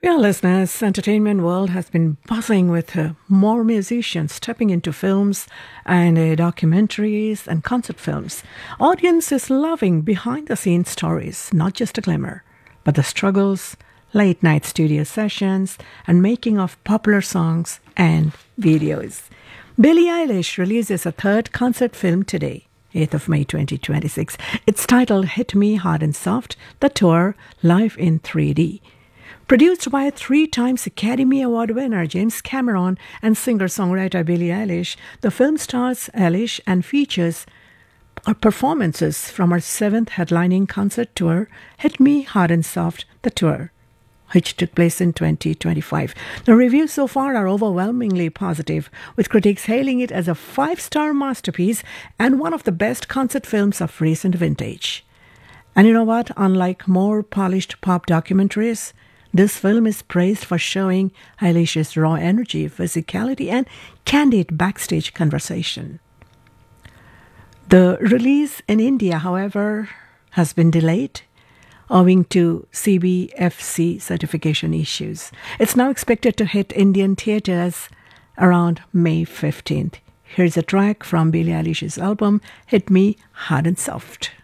Well, listeners, entertainment world has been buzzing with more musicians stepping into films and documentaries and concert films. Audience is loving behind-the-scenes stories, not just a glamour, but the struggles, late-night studio sessions, and making of popular songs and videos. Billie Eilish releases a third concert film today, 8th of May 2026. It's titled Hit Me Hard and Soft, the tour live in 3D. Produced by three times Academy Award winner James Cameron and singer-songwriter Billie Eilish, the film stars Eilish and features performances from her seventh headlining concert tour, Hit Me Hard and Soft, the tour, which took place in 2025. The reviews so far are overwhelmingly positive, with critics hailing it as a 5-star masterpiece and one of the best concert films of recent vintage. And you know what? Unlike more polished pop documentaries, this film is praised for showing Eilish's raw energy, physicality, and candid backstage conversation. The release in India, however, has been delayed owing to CBFC certification issues. It's now expected to hit Indian theatres around May 15th. Here's a track from Billie Eilish's album, Hit Me Hard and Soft.